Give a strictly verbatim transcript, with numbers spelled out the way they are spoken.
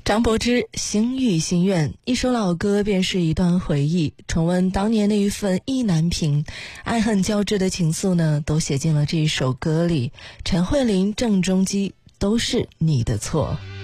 张柏芝心语心愿，一首老歌便是一段回忆，重温当年那一份意难平，爱恨交织的情愫呢，都写进了这一首歌里。陈慧琳、郑中基，都是你的错。